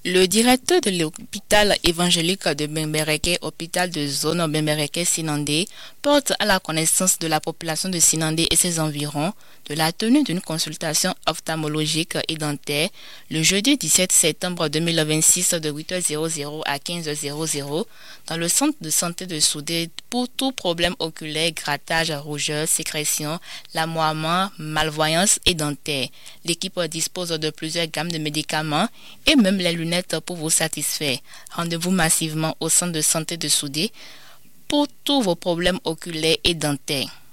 Le directeur de l'hôpital évangélique de Bembereke, hôpital de zone Bembereke-Sinandé, porte à la connaissance de la population de Sinandé et ses environs de la tenue d'une consultation ophtalmologique et dentaire le jeudi 17 septembre 2026 de 8h00 à 15h00 dans le centre de santé de Soudé pour tout problème oculaire, grattage, rougeur, sécrétion, lamoiement, malvoyance et dentaire. L'équipe dispose de plusieurs gammes de médicaments et même les lunettes pour vous satisfaire. Rendez-vous massivement au centre de santé de Soudé pour tous vos problèmes oculaires et dentaires.